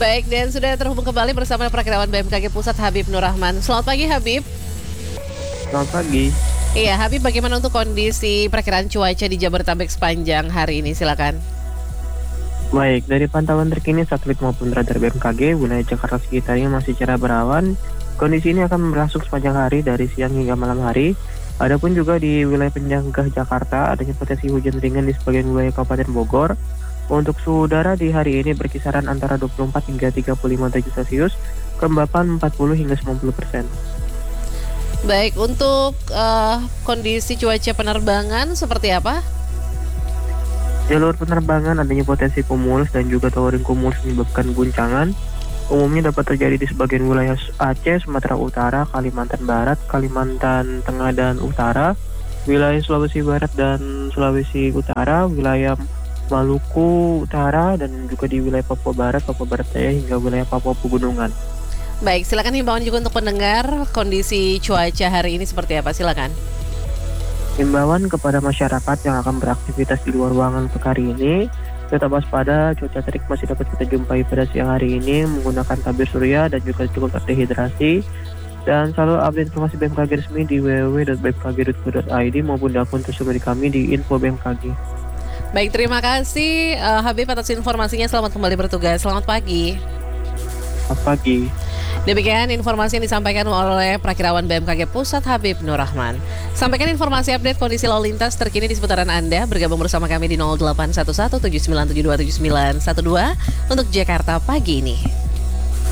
Baik, dan sudah terhubung kembali bersama Perakirawan BMKG Pusat Habib Nur Rahman. Selamat pagi Habib. Selamat pagi. Iya Habib, bagaimana untuk kondisi perakiraan cuaca di Jabodetabek sepanjang hari ini? Silakan. Baik, dari pantauan terkini satelit maupun radar BMKG, wilayah Jakarta sekitarnya masih cerah berawan. Kondisi ini akan berlangsung sepanjang hari dari siang hingga malam hari. Adapun juga di wilayah penyangga Jakarta, adanya potensi hujan ringan di sebagian wilayah Kabupaten Bogor. Untuk suhu udara di hari ini berkisaran antara 24 hingga 35 derajat Celcius, kelembapan 40 hingga 90%. Baik, untuk kondisi cuaca penerbangan seperti apa? Jalur penerbangan adanya potensi cumulus dan juga towering cumulus menyebabkan guncangan. Umumnya dapat terjadi di sebagian wilayah Aceh, Sumatera Utara, Kalimantan Barat, Kalimantan Tengah dan Utara, wilayah Sulawesi Barat dan Sulawesi Utara, wilayah Maluku Utara, dan juga di wilayah Papua Barat Daya hingga wilayah Papua Pegunungan. Baik, silakan himbauan juga untuk pendengar kondisi cuaca hari ini seperti apa, silakan. Himbauan kepada masyarakat yang akan beraktivitas di luar ruangan untuk hari ini, tetap waspada, cuaca terik masih dapat kita jumpai pada siang hari ini menggunakan tabir surya dan juga cukup terdehidrasi. Dan selalu update informasi BMKG resmi di www.bmkg.co.id maupun di akun tersebut kami di Info BMKG. Baik, terima kasih Habib atas informasinya. Selamat kembali bertugas. Selamat pagi. Selamat pagi. Demikian informasi yang disampaikan oleh Perakirawan BMKG Pusat Habib Nur Rahman. Sampaikan informasi update kondisi lalu lintas terkini di seputaran Anda. Bergabung bersama kami di 0811 79727912 untuk Jakarta pagi ini.